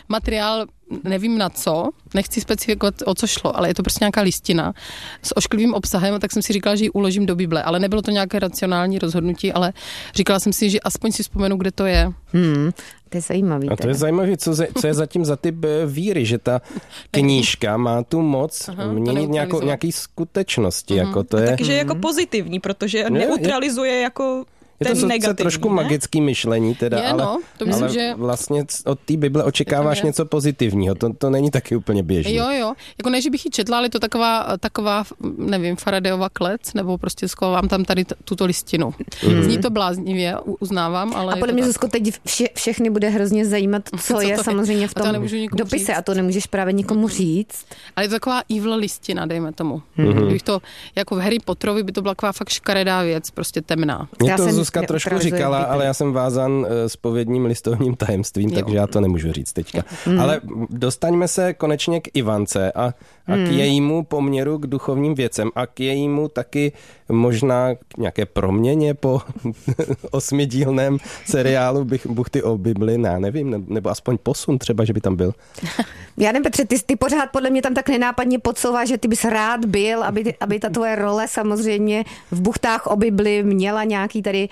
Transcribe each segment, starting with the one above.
materiál, nevím na co, nechci specifikovat, o co šlo, ale je to prostě nějaká listina s ošklivým obsahem, tak jsem si říkala, že ji uložím do Bible, ale nebylo to nějaké racionální rozhodnutí, ale říkala jsem si, že aspoň si vzpomenu, kde to je. To je zajímavý. A to je zajímavé, co je zatím za typ víry, že ta knížka má tu moc měnit nějaký skutečnosti. Jako to je... Takže jako pozitivní, protože neutralizuje jako je to sice trošku magický myšlení, teda, to myslím, že vlastně od té Bible očekáváš něco pozitivního. To není taky úplně běžné. Jo. Jako ne, že bych ji četla, ale je to taková, nevím, Faradayova klec, nebo prostě schovám tam tady tuto listinu. Zní to bláznivě, uznávám, ale... A podle mě, Zuzko, teď všechny bude hrozně zajímat, co je samozřejmě v tom dopise a to nemůžeš právě nikomu říct. Ale je to taková evil listina, dejme tomu. Kdybych to, jako v Harry Potterovi by to byla taková fakt škaredá věc, prostě temná. Zuzka trošku říkala, ale já jsem vázán zpovědním listovním tajemstvím, takže já to nemůžu říct teďka. Ale dostaňme se konečně k Ivance a k jejímu poměru k duchovním věcem a k jejímu taky možná nějaké proměně po 8dílném seriálu Buchty o Bibli, nevím, nebo aspoň posun třeba, že by tam byl. Já nevím, Petře, ty pořád podle mě tam tak nenápadně podsouváš, že ty bys rád byl, aby ta tvoje role samozřejmě v Buchtách o Bibli měla nějaký tady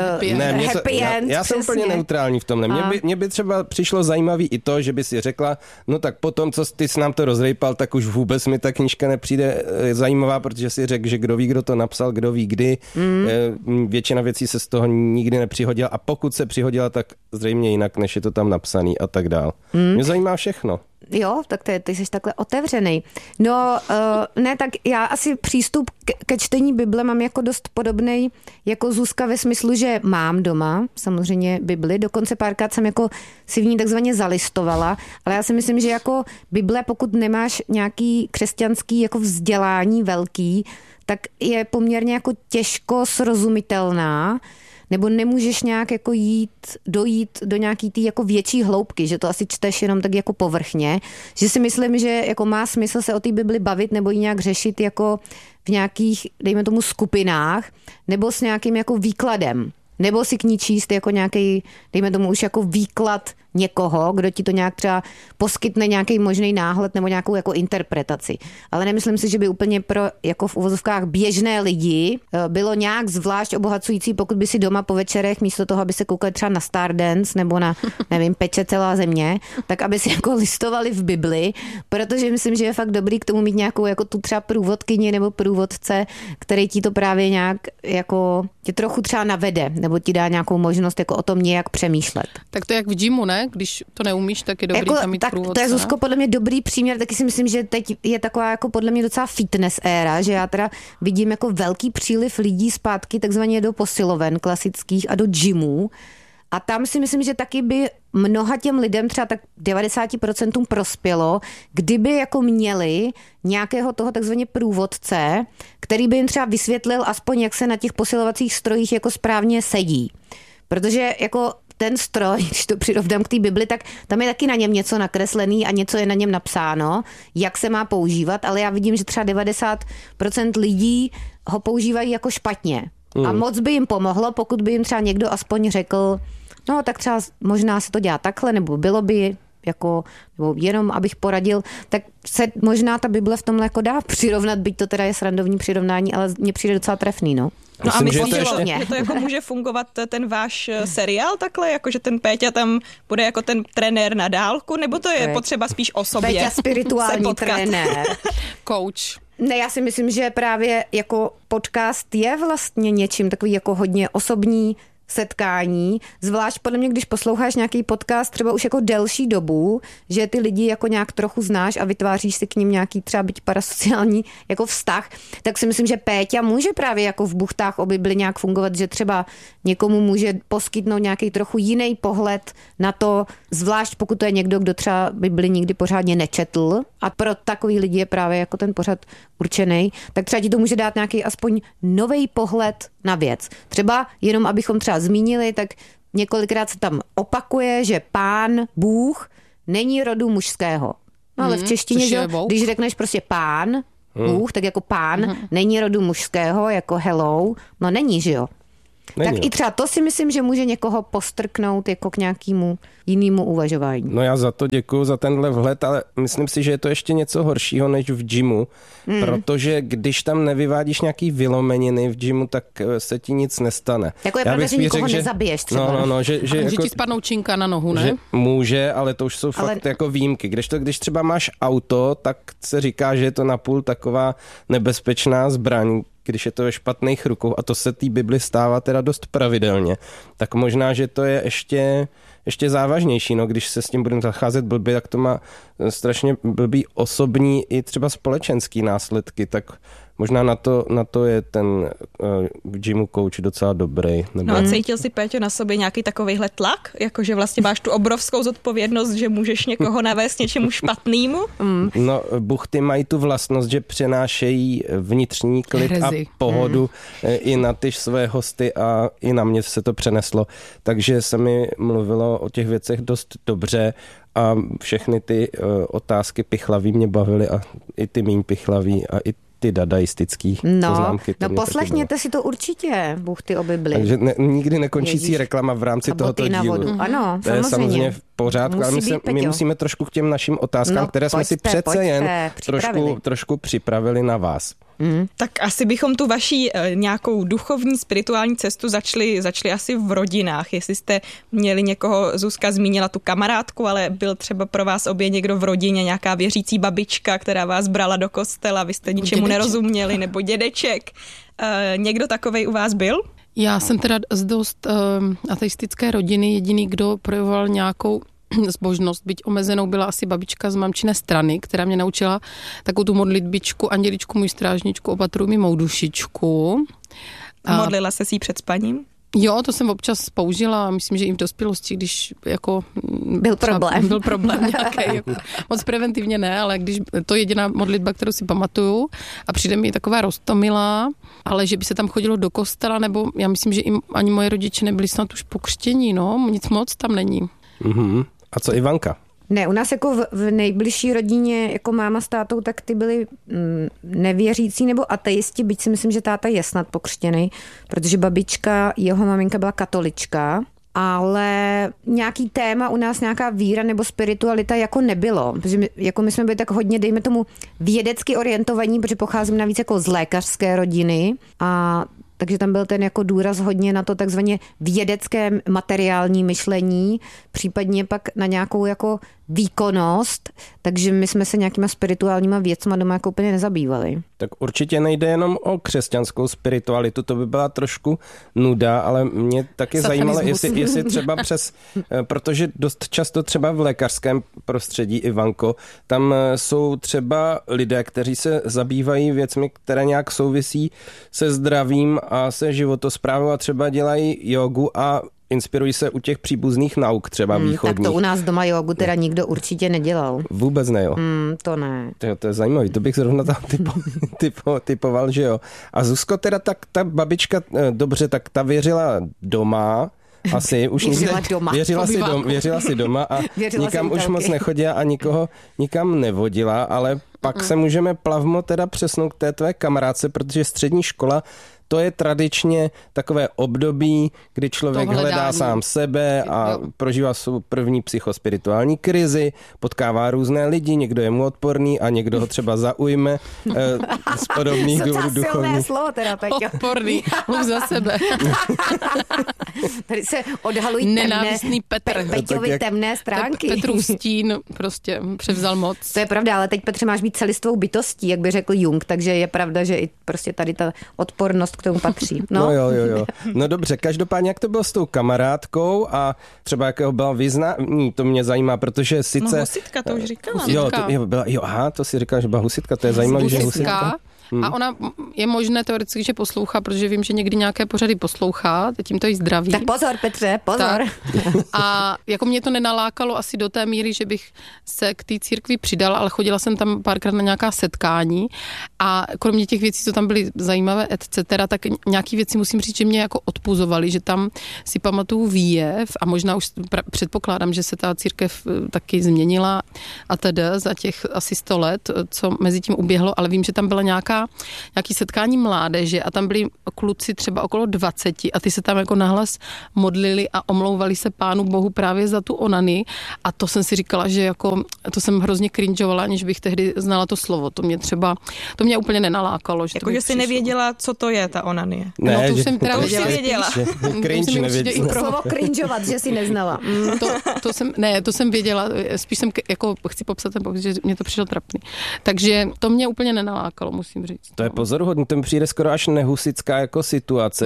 happy end. Já jsem úplně neutrální v tomhle. Mně by třeba přišlo zajímavý i to, že by si řekla, no tak potom, co ty jsi nám to rozrejpal, tak už vůbec mi ta knížka nepřijde zajímavá, protože si řekl, že kdo ví, kdo to napsal, kdo ví kdy. Většina věcí se z toho nikdy nepřihodila a pokud se přihodila, tak zřejmě jinak, než je to tam napsaný a tak dál. Mě zajímá všechno. Jo, tak ty jsi takhle otevřenej. No, ne, tak já asi přístup ke čtení Bible mám jako dost podobnej jako Zuzka ve smyslu, že mám doma samozřejmě Bibli, dokonce párkrát jsem jako si v ní takzvaně zalistovala, ale já si myslím, že jako Bible, pokud nemáš nějaký křesťanský jako vzdělání velký, tak je poměrně jako těžko srozumitelná, nebo nemůžeš nějak jako dojít do nějaký tý jako větší hloubky, že to asi čteš jenom tak jako povrchně, že si myslím, že jako má smysl se o té Bibli bavit nebo ji nějak řešit jako v nějakých, dejme tomu, skupinách, nebo s nějakým jako výkladem. Nebo si k ní číst jako nějaký, dejme tomu už jako výklad někoho, kdo ti to nějak třeba poskytne nějaký možný náhled nebo nějakou jako interpretaci. Ale nemyslím si, že by úplně pro jako v uvozovkách běžné lidi bylo nějak zvlášť obohacující, pokud by si doma po večerech místo toho, aby se koukali třeba na Stardance nebo na, nevím, Peče celá země, tak aby si jako listovali v Bibli, protože myslím, že je fakt dobrý k tomu mít nějakou jako tu třeba průvodkyni nebo průvodce, který ti to právě nějak jako tě trochu třeba navede, nebo ti dá nějakou možnost jako o tom nějak přemýšlet. Tak to je jak v gymu, ne? Když to neumíš, tak je dobrý jako, tam mít tak průvodce. To je, Zuzko, podle mě dobrý příměr, taky si myslím, že teď je taková jako podle mě docela fitness éra, že já teda vidím jako velký příliv lidí zpátky takzvaně do posiloven klasických a do gymů. A tam si myslím, že taky by mnoha těm lidem, třeba tak 90% prospělo, kdyby jako měli nějakého toho takzvaně průvodce, který by jim třeba vysvětlil aspoň, jak se na těch posilovacích strojích jako správně sedí. Protože jako ten stroj, když to přirovnám k té Bibli, tak tam je taky na něm něco nakreslený a něco je na něm napsáno, jak se má používat, ale já vidím, že třeba 90% lidí ho používají jako špatně. A moc by jim pomohlo, pokud by jim třeba někdo aspoň řekl, no tak třeba možná se to dělá takhle, nebo bylo by jako, nebo jenom abych poradil, tak se možná ta Bible v tomhle jako dá přirovnat, byť to teda je srandovní přirovnání, ale mně přijde docela trefný, no. No a myslím, že to jako může fungovat ten váš seriál takhle, jako že ten Péťa tam bude jako ten trenér na dálku, nebo to je potřeba spíš osobně? Péťa spirituální trenér. Coach. Ne, já si myslím, že právě jako podcast je vlastně něčím takový jako hodně osobní setkání, zvlášť podle mě, když posloucháš nějaký podcast třeba už jako delší dobu, že ty lidi jako nějak trochu znáš a vytváříš si k ním nějaký třeba byť parasociální jako vztah, tak si myslím, že Péťa může právě jako v Buchtách o Bibli nějak fungovat, že třeba někomu může poskytnout nějaký trochu jiný pohled na to, zvlášť pokud to je někdo, kdo třeba Bibli nikdy pořádně nečetl a pro takový lidi je právě jako ten pořad určený, tak třeba ti to může dát nějaký aspoň nový pohled na věc. Třeba jenom abychom třeba zmínili, tak několikrát se tam opakuje, že Pán Bůh není rodu mužského. No ale v češtině, že když řekneš prostě Pán Bůh, tak jako Pán není rodu mužského, jako hello, no není, že jo? Tak i třeba to si myslím, že může někoho postrknout jako k nějakému jinému uvažování. No já za to děkuju, za tenhle vhled, ale myslím si, že je to ještě něco horšího než v gymu, protože když tam nevyvádíš nějaký vylomeniny v gymu, tak se ti nic nestane. Jako je pravda, že nikoho nezabiješ třeba. No, že jako, ti spadnou činka na nohu, ne? Že může, ale to už jsou fakt jako výjimky. Když třeba máš auto, tak se říká, že je to napůl taková nebezpečná zbraň, když je to ve špatných rukou, a to se té Bibli stává teda dost pravidelně, tak možná, že to je ještě závažnější, no, když se s tím budeme zacházet blbě, tak to má strašně blbý osobní i třeba společenský následky, tak možná na to je ten gymu coach docela dobrý. No a cítil si, Péťo, na sobě nějaký takovejhle tlak? Jakože vlastně máš tu obrovskou zodpovědnost, že můžeš někoho navést něčemu špatnému? No, buchty mají tu vlastnost, že přenášejí vnitřní klid a pohodu i na ty své hosty a i na mě se to přeneslo. Takže se mi mluvilo o těch věcech dost dobře a všechny ty otázky pichlavý mě bavily a i ty míň pichlavý a i ty dadaistický poznámky. No poslechněte si to určitě, buchty o Bibli. Takže nikdy nekončící reklama v rámci tohoto dílu. Ano, to je samozřejmě v pořádku, ale my musíme trošku k těm našim otázkám, které jsme si přece jen trošku připravili na vás. Tak asi bychom tu vaší nějakou duchovní, spirituální cestu začali asi v rodinách. Jestli jste měli někoho, Zuzka zmínila tu kamarádku, ale byl třeba pro vás obě někdo v rodině, nějaká věřící babička, která vás brala do kostela, vy jste ničemu nerozuměli, nebo dědeček. Někdo takovej u vás byl? Já jsem teda z dost ateistické rodiny, jediný, kdo projevoval nějakou zbožnost, byť omezenou, byla asi babička z mamčiné strany, která mě naučila takovou tu modlitbičku, Anděličku, můj strážničku, opatruj mi mou dušičku. Modlila se si problém? Jo, to jsem občas použila, myslím, že i v dospělosti, když jako... Byl problém nějaký, jako, moc preventivně ne, ale když to je jediná modlitba, kterou si pamatuju a přijde mi taková roztomilá, ale že by se tam chodilo do kostela, nebo já myslím, že ani moje rodiče nebyli snad už pokřtění, no, nic moc tam není. Mm-hmm. A co Ivanka? Ne, u nás jako v nejbližší rodině, jako máma s tátou, tak ty byli nevěřící nebo ateisti, byť si myslím, že táta je snad pokřtěný, protože babička, jeho maminka byla katolička, ale nějaký téma u nás, nějaká víra nebo spiritualita jako nebylo, protože my jsme byli tak hodně, dejme tomu, vědecky orientovaní, protože pocházím navíc jako z lékařské rodiny a takže tam byl ten jako důraz hodně na to takzvaně vědecké materiální myšlení, případně pak na nějakou jako výkonnost, takže my jsme se nějakýma spirituálníma věcma doma jako úplně nezabývali. Tak určitě nejde jenom o křesťanskou spiritualitu, to by byla trošku nuda, ale mě taky zajímalo, jestli třeba protože dost často třeba v lékařském prostředí, Ivanko, tam jsou třeba lidé, kteří se zabývají věcmi, které nějak souvisí se zdravím a se životosprávou a třeba dělají jogu a inspirují se u těch příbuzných nauk třeba východních. Tak to u nás doma jogu teda nikdo určitě nedělal. Vůbec ne, jo? To ne. To je zajímavý, to bych zrovna tam typoval, že jo. A Zuzko teda ta babička, dobře, tak ta věřila doma, asi už věřila si doma a nikam už moc nechodila a nikoho nikam nevodila, ale pak se můžeme plavmo teda přesnout k té tvé kamarádce, protože střední škola to je tradičně takové období, kdy člověk hledá sám sebe a prožívá svou první psychospirituální krizi, potkává různé lidi, někdo je mu odporný a někdo ho třeba zaujme z podobných důvodů duchovních. Silné slovo teda, Peťo. Odporný, mluv za sebe. Tady se odhalují nenávistný Petr. Peťovi temné stránky. Petrův stín prostě převzal moc. To je pravda, ale teď, Petře, máš být celistvou bytostí, jak by řekl Jung, takže je pravda, že i prostě tady ta odpornost k tomu patří. No jo. No dobře, každopádně jak to bylo s tou kamarádkou a třeba jakého byla vyznání, to mě zajímá, protože sice... No Husitka, to už říkala. To si říkala, že byla Husitka, to je zajímavé, že Husitka. A ona je možné teoreticky, že poslouchá, protože vím, že někdy nějaké pořady poslouchá, tím to jí zdraví. Tak pozor, Petře, pozor. Tak. A jako mě to nenalákalo asi do té míry, že bych se k té církvi přidala, ale chodila jsem tam párkrát na nějaká setkání a kromě těch věcí, co tam byly zajímavé, etc., tak nějaký věci musím říct, že mě jako odpuzovaly, že tam si pamatuju výjev a možná už předpokládám, že se ta církev taky změnila. a tedy za těch asi 100 let, co mezi tím uběhlo, ale vím, že tam byla nějaký setkání mládeže a tam byli kluci třeba okolo 20 a ty se tam jako nahlas modlili a omlouvali se Pánu Bohu právě za tu onany a to jsem si říkala, že jako to jsem hrozně cringeovala, aniž bych tehdy znala to slovo. To mě úplně nenalákalo. Že jsi nevěděla, co to je ta onanie. Ne, no, to už jsem teda věděla. Cringe nevěděla. Slovo cringeovat, že si neznala. To jsem věděla, spíš jsem jako chci popsat ten popis, že mě to přišlo trapný. Takže to mě úplně nenalákalo, musím říct. To je pozoruhodný, to mi přijde skoro až nehusická jako situace,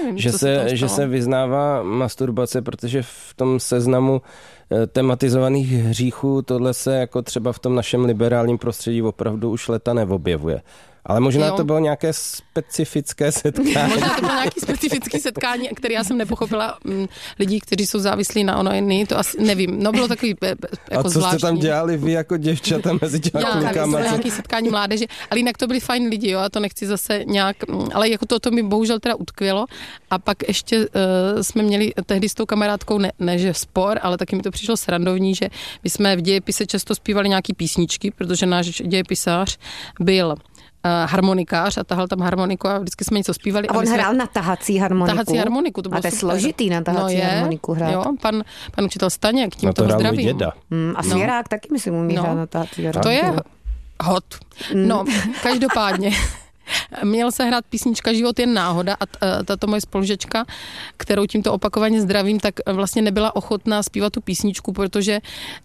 že se vyznává masturbace, protože v tom seznamu tematizovaných hříchů tohle se jako třeba v tom našem liberálním prostředí opravdu už leta neobjevuje. Ale možná to bylo nějaké specifické setkání. Možná to bylo nějaké specifické setkání, které já jsem nepochopila lidí, kteří jsou závislí na onany, to asi nevím. No bylo takový jako a co zvláštní. Jste tam dělali vy jako děvčata mezi těma klukama? Nějaké setkání mládeže, ale jinak to byli fajn lidi, jo, a to nechci zase nějak, ale jako to mi bohužel teda utkvělo. A pak ještě jsme měli tehdy s tou kamarádkou ne že spor, ale taky mi to přišlo srandovní, že my jsme v dějepise často zpívali nějaký písničky, protože náš dějepisář byl harmonikář a tahal tam harmoniku a vždycky jsme něco zpívali. A on hrál na tahací harmoniku? Tahací harmoniku, to bylo super. A to je složitý na tahací harmoniku hrát. Jo, pan učitel Staněk, tím to zdravím. Děda. A Svěrák taky myslím umí hrát na tahací harmoniku. To je hot. No, každopádně. Měl se hrát písnička Život je náhoda a tato moje spolužečka, kterou tímto opakovaně zdravím, tak vlastně nebyla ochotná zpívat tu písničku, protože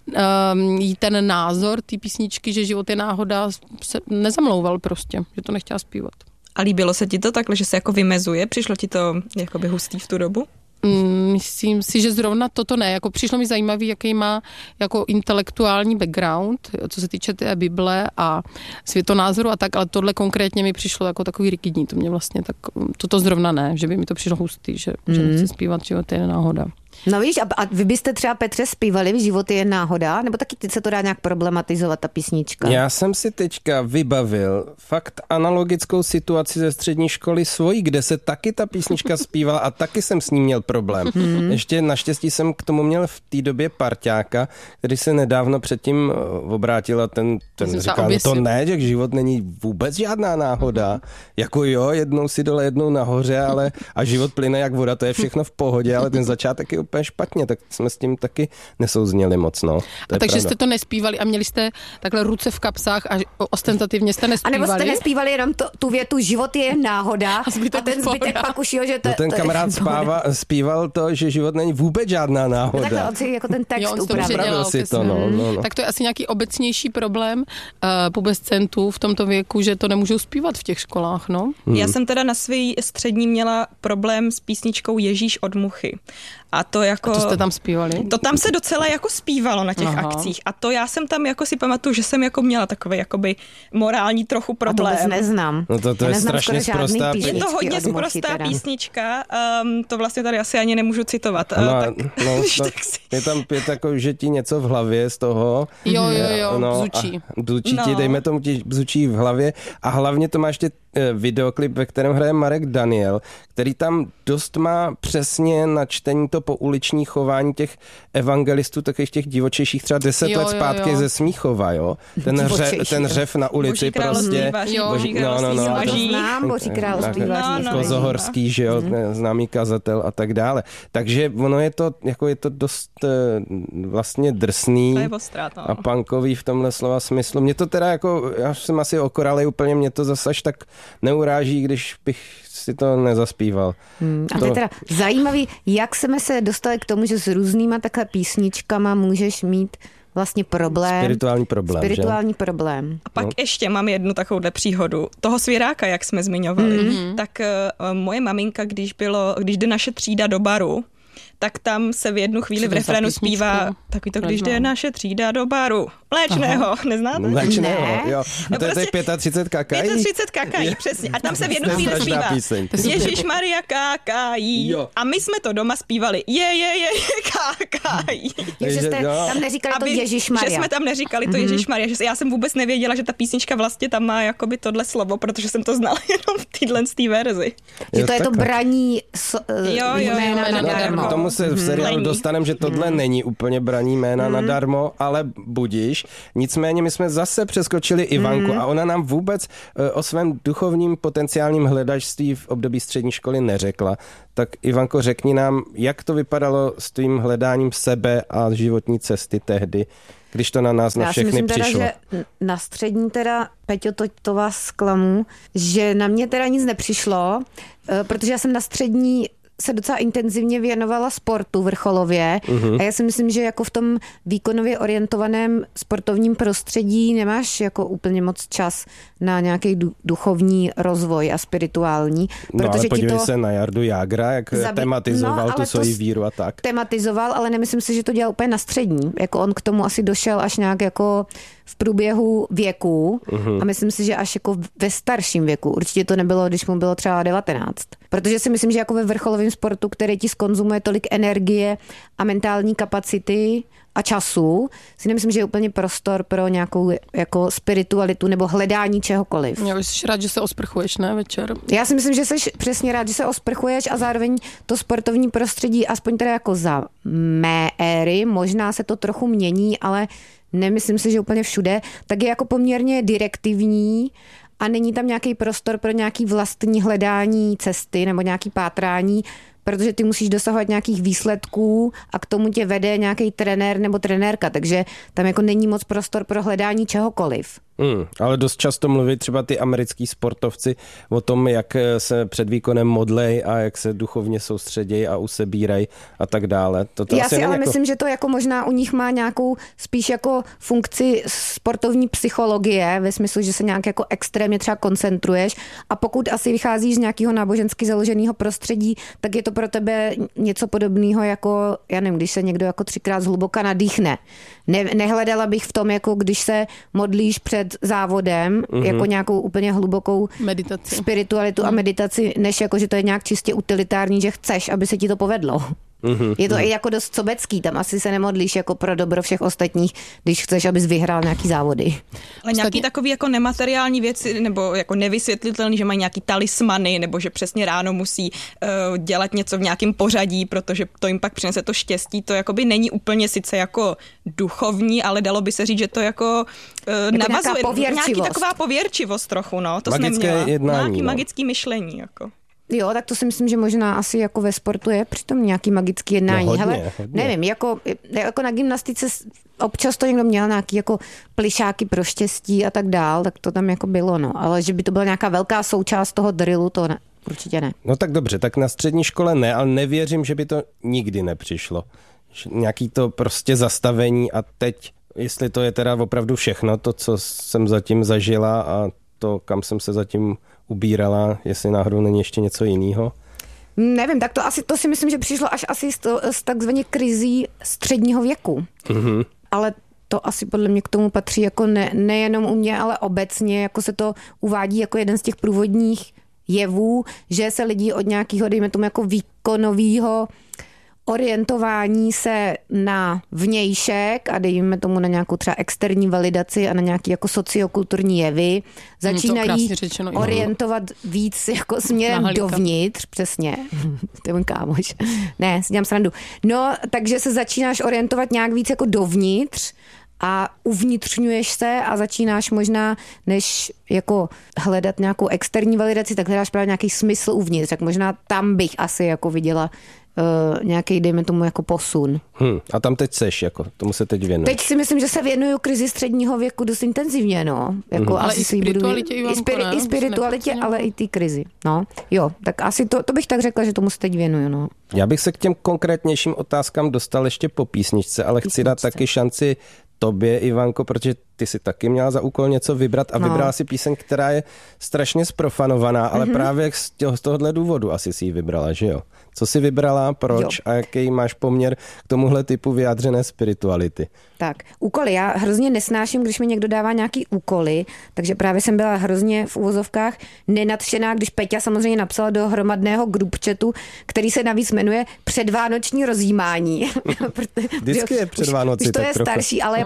jí ten názor té písničky, že život je náhoda, se nezamlouval prostě, že to nechtěla zpívat. A líbilo se ti to takhle, že se jako vymezuje? Přišlo ti to jakoby hustý v tu dobu? Myslím si, že zrovna toto ne. Jako přišlo mi zajímavý, jaký má jako intelektuální background, co se týče té Bible a světonázoru a tak, ale tohle konkrétně mi přišlo jako takový rigidní. To mě vlastně tak, toto zrovna ne, že by mi to přišlo hustý, že nechci zpívat Život je náhoda. No víš, a vy byste třeba, Petře, zpívali v Život je náhoda? Nebo taky se to dá nějak problematizovat, ta písnička? Já jsem si teďka vybavil fakt analogickou situaci ze střední školy svojí, kde se taky ta písnička zpívala a taky jsem s ní měl problém. Ještě naštěstí jsem k tomu měl v té době parťáka, který se nedávno předtím obrátil a ten říkal, to ne, že život není vůbec žádná náhoda. Jako jo, jednou si dole, jednou nahoře, ale a život plyne jak voda, to je všechno v pohodě, ale ten začátek je úplně špatně, tak jsme s tím taky nesouzněli moc, no. A takže jste to nespívali a měli jste takhle ruce v kapsách a ostentativně jste nespívali? A nebo jste nespívali jenom tu větu Život je náhoda a ten zbytek pak už jo, že to... No ten kamarád zpíval to, že život není vůbec žádná náhoda. No takhle on si jako ten text upravil si to, no. Tak to je asi nějaký obecnější problém pubescentů v tomto věku, že to nemůžou zpívat v těch školách, no. Já jsem teda na svý střední měla problém s písničkou Ježíš od muchy. A to jako... A to jste tam zpívali? To tam se docela jako zpívalo na těch akcích. A to já jsem tam jako si pamatuju, že jsem jako měla takový jakoby morální trochu problém. A to vůbec neznám. No to je strašně sprostá písnička. Je to hodně sprostá písnička. To vlastně tady asi ani nemůžu citovat. Je tam jako, že ti něco v hlavě z toho. Jo, bzučí. Bzučí ti, dejme tomu, ti bzučí v hlavě. A hlavně to má ještě videoklip, ve kterém hraje Marek Daniel, který tam dost má přesně načtení to pouliční chování těch evangelistů, takových těch divočejších třeba 10 let zpátky ze Smíchova, jo? Ten řev na ulici prostě. Boží království znám, Boží království vaří. Kozohorský, že jo, známý kazatel a tak dále. Takže ono je to dost vlastně drsný a punkový v tomhle slova smyslu. Mě to teda jako, já jsem asi okoralej úplně, mě to zase až tak neuráží, když bych si to nezaspíval. A to je teda zajímavý, jak jsme se dostali k tomu, že s různýma takhle písničkama můžeš mít vlastně problém. Spirituální problém. A pak ještě mám jednu takovouhle příhodu. Toho Svěráka, jak jsme zmiňovali, tak moje maminka, když jde naše třída do baru, tak tam se v jednu chvíli v refrénu zpívá takový to, když jde naše třída do baru. Mléčného, neznáte? Mléčného, jo. A to je 35 kakají? 35 kakají, přesně. A tam se v jednu chvíli zpívá Ježišmarja kakají. A my jsme to doma zpívali kakají. Že jste tam neříkali to Ježišmarja. Že jsme tam neříkali to Ježišmarja. Já jsem vůbec nevěděla, že ta písnička vlastně tam má jakoby tohle slovo, protože jsem to znala jenom v téhle verzi. Že to je to braní jména nadarmo. tomu se v seriálu dostaneme, že tohle není úplně braní jména nadarmo, ale budíš. Nicméně my jsme zase přeskočili Ivanku a ona nám vůbec o svém duchovním potenciálním hledačství v období střední školy neřekla. Tak Ivanko, řekni nám, jak to vypadalo s tvým hledáním sebe a životní cesty tehdy, když to na nás na všechny přišlo. Teda, že na střední teda, Peťo, to vás zklamu, že na mě teda nic nepřišlo, protože já jsem na střední se docela intenzivně věnovala sportu vrcholově a já si myslím, že jako v tom výkonově orientovaném sportovním prostředí nemáš jako úplně moc čas na nějaký duchovní rozvoj a spirituální. No ale podívej se na Jardu Jágra, jak tematizoval tu svoji víru a tak. Tematizoval, ale nemyslím si, že to dělal úplně na střední. Jako on k tomu asi došel až nějak jako v průběhu věku a myslím si, že až jako ve starším věku. Určitě to nebylo, když mu bylo třeba 19. Protože si myslím, že jako ve vrcholovém sportu, který ti skonzumuje tolik energie a mentální kapacity a času, si nemyslím, že je úplně prostor pro nějakou jako spiritualitu nebo hledání čehokoliv. Já jsi rád, že se osprchuješ, ne, večer? Já si myslím, že jsi přesně rád, že se osprchuješ a zároveň to sportovní prostředí, aspoň teda jako za mé éry, možná se to trochu mění, ale nemyslím si, že úplně všude, tak je jako poměrně direktivní a není tam nějaký prostor pro nějaký vlastní hledání cesty nebo nějaký pátrání, protože ty musíš dosahovat nějakých výsledků a k tomu tě vede nějaký trenér nebo trenérka, takže tam jako není moc prostor pro hledání čehokoliv. Ale dost často mluví třeba ty americký sportovci o tom, jak se před výkonem modlej a jak se duchovně soustředějí a usebírají a tak dále. Já si ale myslím, že to jako možná u nich má nějakou spíš jako funkci sportovní psychologie, ve smyslu, že se nějak jako extrémně třeba koncentruješ a pokud asi vycházíš z nějakého nábožensky založeného prostředí, tak je to pro tebe něco podobného jako, já nevím, když se někdo jako 3krát zhluboka nadýchne. Nehledala bych v tom, jako když se modlíš před závodem, jako nějakou úplně hlubokou meditaci, spiritualitu a meditaci, než jako, že to je nějak čistě utilitární, že chceš, aby se ti to povedlo. Je to i jako dost sobecký, tam asi se nemodlíš jako pro dobro všech ostatních, když chceš, abys vyhrál nějaký závody. Ale nějaký takový jako nemateriální věci, nebo jako nevysvětlitelný, že mají nějaký talismany, nebo že přesně ráno musí dělat něco v nějakém pořadí, protože to jim pak přinese to štěstí, to jakoby není úplně sice jako duchovní, ale dalo by se říct, že to jako navazuje nějaký taková pověrčivost trochu, no, to magické jsem neměla. Jednání, nějaký magický myšlení, jako. Jo, tak to si myslím, že možná asi jako ve sportu je přitom nějaký magický jednání. No, hodně, hele, hodně. Nevím, jako na gymnastice občas to někdo měl nějaký jako plišáky pro štěstí a tak dál, tak to tam jako bylo, no. Ale že by to byla nějaká velká součást toho drillu, to ne, určitě ne. No tak dobře, tak na střední škole ne, ale nevěřím, že by to nikdy nepřišlo. Nějaký to prostě zastavení a teď, jestli to je teda opravdu všechno, to, co jsem zatím zažila a to, kam jsem se zatím ubírala, jestli náhodou není ještě něco jiného? Nevím, tak to si myslím, že přišlo až asi z takzvaně krizí středního věku. Ale to asi podle mě k tomu patří jako nejenom u mě, ale obecně, jako se to uvádí jako jeden z těch průvodních jevů, že se lidi od nějakého, dejme tomu jako výkonového orientování se na vnějšek a dejme tomu na nějakou třeba externí validaci a na nějaký jako sociokulturní jevy, začínají orientovat víc jako směrem dovnitř, přesně, to je můj kámoš, ne, si dělám srandu. No, takže se začínáš orientovat nějak víc jako dovnitř a uvnitřňuješ se a začínáš možná, než jako hledat nějakou externí validaci, tak hledáš právě nějaký smysl uvnitř, tak možná tam bych asi jako viděla nějaký, dejme tomu, jako posun. A tam teď seš, jako, tomu se teď věnuješ. Teď si myslím, že se věnuju krizi středního věku dost intenzivně, no. Jako ale i spiritualitě, i spiritualitě, ale i ty krizi, no. Jo, tak asi to bych tak řekla, že tomu se teď věnuju, no. Já bych se k těm konkrétnějším otázkám dostal ještě po písničce, ale chci dát taky šanci tobě, Ivanko, protože ty si taky měla za úkol něco vybrat a vybrala si píseň, která je strašně zprofanovaná, ale právě z tohohle důvodu asi si ji vybrala, že jo? Co jsi vybrala, proč a jaký máš poměr k tomuhle typu vyjádřené spirituality? Tak, úkoly. Já hrozně nesnáším, když mi někdo dává nějaký úkoly, takže právě jsem byla hrozně v uvozovkách nenadšená, když Peťa samozřejmě napsala do hromadného group chatu, který se navíc jmenuje Předvánoční rozjímání. Vždycky je před Vánoci. Už to je starší, ale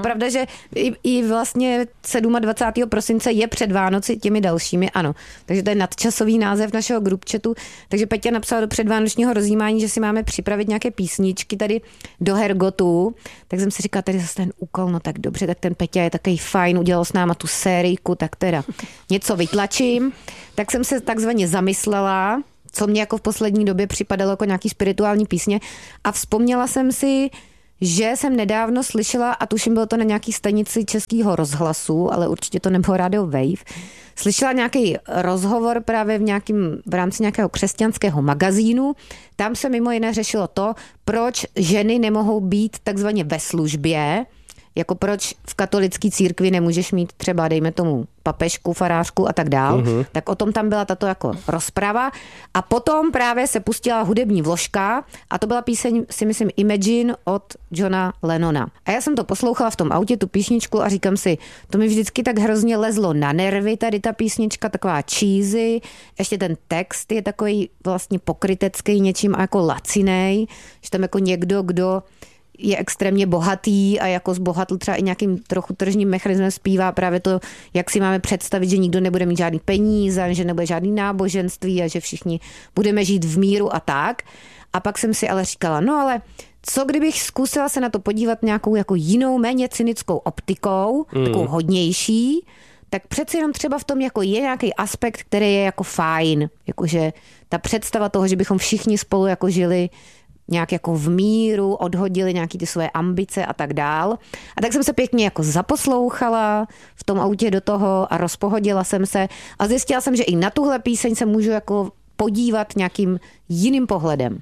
pravda, že i vlastně 27. prosince je před Vánoci těmi dalšími, ano. Takže to je nadčasový název našeho group chatu. Takže Peťa napsala do předvánočního rozjímání, že si máme připravit nějaké písničky tady do Hergotu. Tak jsem si říkala, tady zase ten úkol, no tak dobře, tak ten Peťa je takový fajn, udělal s náma tu sérijku, tak teda něco vytlačím. Tak jsem se takzvaně zamyslela, co mě jako v poslední době připadalo jako nějaký spirituální písně a vzpomněla jsem si, že jsem nedávno slyšela, a tuším bylo to na nějaký stanici Českého rozhlasu, ale určitě to nebylo Radio Wave, slyšela nějaký rozhovor právě v rámci nějakého křesťanského magazínu. Tam se mimo jiné řešilo to, proč ženy nemohou být takzvaně ve službě, jako proč v katolické církvi nemůžeš mít třeba, dejme tomu, papežku, farářku a tak dál. Tak o tom tam byla tato jako rozprava. A potom právě se pustila hudební vložka a to byla píseň, si myslím, Imagine od Johna Lennona. A já jsem to poslouchala v tom autě, tu písničku a říkám si, to mi vždycky tak hrozně lezlo na nervy, tady ta písnička, taková cheesy, ještě ten text je takový vlastně pokrytecký něčím a jako lacinej, že tam jako někdo, kdo je extrémně bohatý a jako zbohatl třeba i nějakým trochu tržním mechanismem zpívá právě to, jak si máme představit, že nikdo nebude mít žádný peníze, že nebude žádný náboženství a že všichni budeme žít v míru a tak. A pak jsem si ale říkala, no ale co kdybych zkusila se na to podívat nějakou jako jinou, méně cynickou optikou, takovou hodnější, tak přeci jenom třeba v tom jako je nějaký aspekt, který je jako fajn. Jakože ta představa toho, že bychom všichni spolu jako žili nějak jako v míru, odhodili nějaký ty svoje ambice a tak dál. A tak jsem se pěkně jako zaposlouchala v tom autě do toho a rozpohodila jsem se a zjistila jsem, že i na tuhle píseň se můžu jako podívat nějakým jiným pohledem.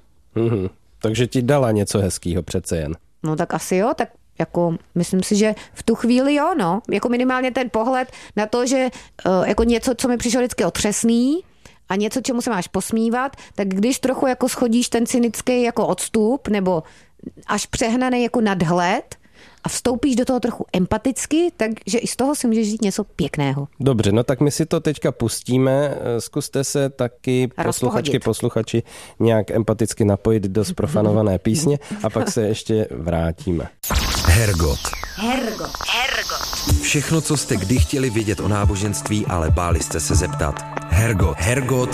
Takže ti dala něco hezkýho přece jen. No tak asi jo, tak jako myslím si, že v tu chvíli jo, no. Jako minimálně ten pohled na to, že jako něco, co mi přišlo vždycky otřesný, a něco, čemu se máš posmívat, tak když trochu jako schodíš ten cynický jako odstup nebo až přehnaný jako nadhled a vstoupíš do toho trochu empaticky, takže i z toho si můžeš říct něco pěkného. Dobře, no tak my si to teďka pustíme. Zkuste se taky posluchači nějak empaticky napojit do zprofanované písně a pak se ještě vrátíme. Hergot. Všechno, co jste kdy chtěli vědět o náboženství, ale báli jste se zeptat. Hergot